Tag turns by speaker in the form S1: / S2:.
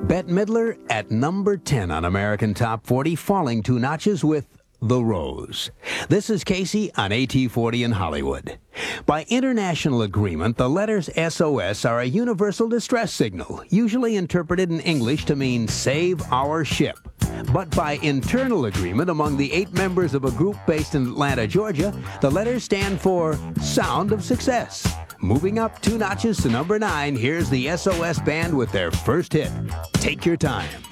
S1: Bette Midler at number 10 on American Top 40, falling 2 notches with The Rose. This is Casey on AT40 in Hollywood. By international agreement, the letters SOS are a universal distress signal, usually interpreted in English to mean save our ship. But by internal agreement among the 8 members of a group based in Atlanta, Georgia, the letters stand for Sound of Success. Moving up 2 notches to number 9, here's the SOS Band with their first hit, Take Your Time.